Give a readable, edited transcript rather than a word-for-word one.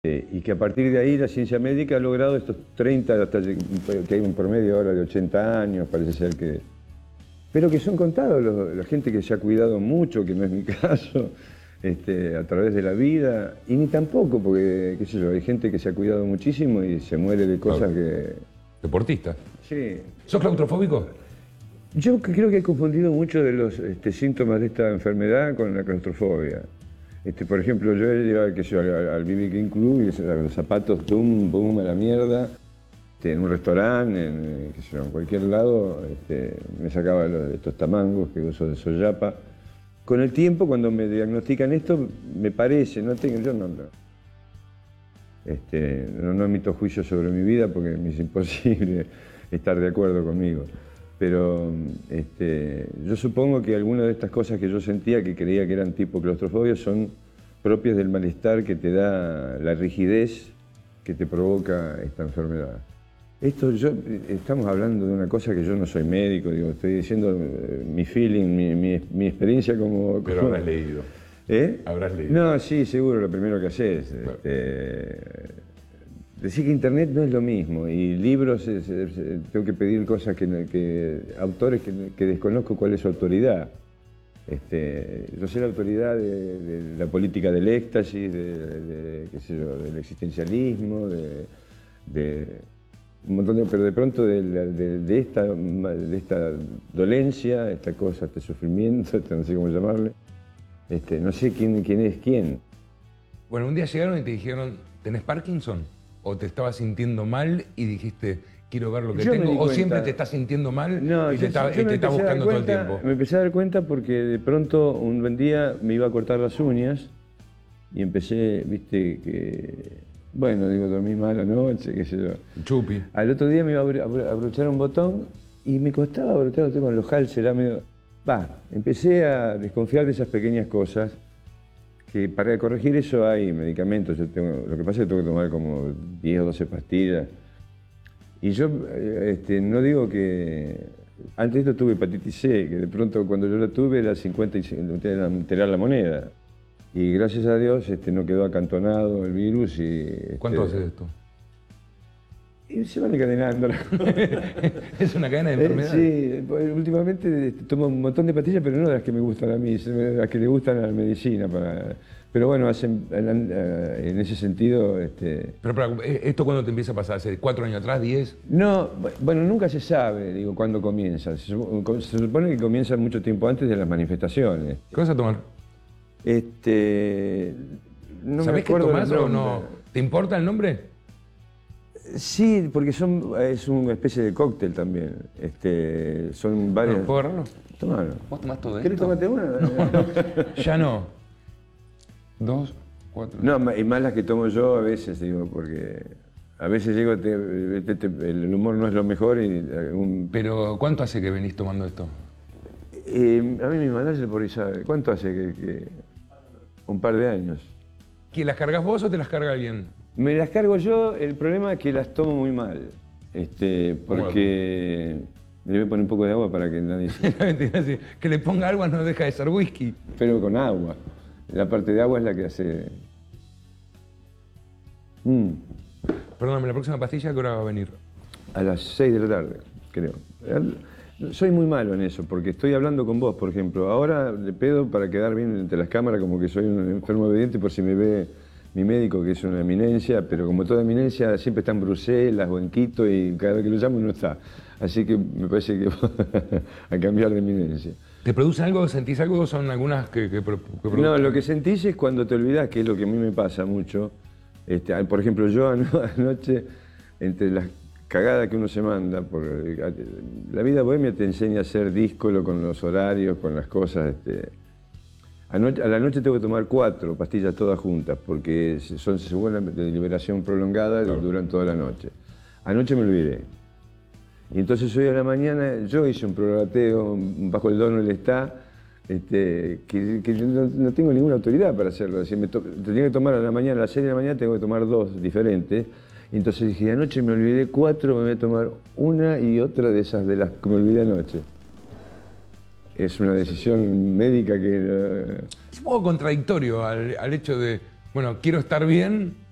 Y que a partir de ahí la ciencia médica ha logrado estos 30, hasta que hay un promedio ahora de 80 años, parece ser que... Pero que son contados la gente que se ha cuidado mucho, que no es mi caso, a través de la vida, y ni tampoco, porque, qué sé yo, hay gente que se ha cuidado muchísimo y se muere de cosas que... Deportista. Sí. ¿Sos claustrofóbico? Yo creo que he confundido mucho de los síntomas de esta enfermedad con la claustrofobia. Por ejemplo, yo iba qué sé yo, al BB King Club y los zapatos, tum, boom, a la mierda. En un restaurante, qué sé yo, en cualquier lado, me sacaba estos tamangos que uso de soyapa. Con el tiempo, cuando me diagnostican esto, me parece, yo no emito juicio sobre mi vida porque me es imposible estar de acuerdo conmigo. Pero yo supongo que algunas de estas cosas que yo sentía, que creía que eran tipo claustrofobia, son propias del malestar que te da la rigidez que te provoca esta enfermedad. Estamos hablando de una cosa que yo no soy médico, digo, estoy diciendo mi feeling, mi experiencia como... Pero habrás leído. ¿Eh? Habrás leído. No, sí, seguro, lo primero que haces. Claro. Decir que internet no es lo mismo, y libros, tengo que pedir cosas autores que desconozco cuál es su autoridad. Yo sé la autoridad de la política del éxtasis, qué sé yo, del existencialismo, de un montón pero de pronto de esta dolencia, esta cosa, este sufrimiento, no sé cómo llamarle, no sé quién es quién. Bueno, un día llegaron y te dijeron, ¿tenés Parkinson? ¿O te estabas sintiendo mal y dijiste, quiero ver lo que tengo? ¿O siempre te estás sintiendo mal y te estás buscando todo el tiempo? Me empecé a dar cuenta porque de pronto un buen día me iba a cortar las uñas y empecé, viste, bueno, digo, dormí mal anoche, qué sé yo. Chupi. Al otro día me iba a abrochar un botón y me costaba abrochar con los hals, era medio... empecé a desconfiar de esas pequeñas cosas, que para corregir eso hay medicamentos. Lo que pasa es que tengo que tomar como 10 o 12 pastillas. Y yo no digo que... Antes de esto tuve hepatitis C, que de pronto cuando yo la tuve era 50 y era enterar la moneda. Y gracias a Dios no quedó acantonado el virus y... ¿Cuánto hace de esto? Y se van encadenando. ¿Es una cadena de enfermedades? Sí, últimamente tomo un montón de pastillas, pero no de las que me gustan a mí, las que le gustan a la medicina. Pero bueno, en ese sentido... Pero ¿esto cuándo te empieza a pasar? ¿Hace 4 años atrás, 10? No, bueno, nunca se sabe, digo, cuándo comienza. Se supone que comienza mucho tiempo antes de las manifestaciones. ¿Qué vas a tomar? No ¿Sabés qué tomás o no? ¿Te importa el nombre? Sí, porque es una especie de cóctel también. Son varias... ¿Puedo agarrarlo? Tómalo. ¿Vos tomás todo esto? ¿Querés tomarte una? Ya no. 2, 4... No, y más las que tomo yo a veces, digo, porque a veces llego, el humor no es lo mejor y... Pero, ¿cuánto hace que venís tomando esto? A mí mi manager por ahí sabe. ¿Cuánto hace que...? Un par de años. ¿Que las cargas vos o te las carga alguien? Me las cargo yo, el problema es que las tomo muy mal. Porque... Le voy a poner un poco de agua para que nadie se... Que le ponga agua no deja de ser whisky. Pero con agua. La parte de agua es la que hace... Perdóname, la próxima pastilla, ¿a qué hora va a venir? A las 6 de la tarde, creo. Soy muy malo en eso, porque estoy hablando con vos, por ejemplo. Ahora le pedo para quedar bien entre las cámaras, como que soy un enfermo obediente, por si me ve mi médico, que es una eminencia, pero como toda eminencia siempre está en Bruselas o en Quito y cada vez que lo llamo no está. Así que me parece que a cambiar de eminencia. ¿Te produce algo? ¿Sentís algo? ¿Son algunas que No, lo que sentís es cuando te olvidás, que es lo que a mí me pasa mucho. Por ejemplo, yo anoche, entre las cagadas que uno se manda, la vida bohemia te enseña a ser díscolo con los horarios, con las cosas. A la noche tengo que tomar 4 pastillas todas juntas, porque se supone de liberación prolongada, claro, duran toda la noche. Anoche me olvidé. Y entonces hoy a la mañana yo hice un prorrateo bajo el dono del está, que yo no tengo ninguna autoridad para hacerlo. Si tenía que tomar a la mañana, a las 6 de la mañana tengo que tomar 2 diferentes. Y entonces dije, anoche me olvidé 4, me voy a tomar una y otra de esas de las que me olvidé anoche. Es una decisión médica que... Es un poco contradictorio al hecho de, bueno, quiero estar bien,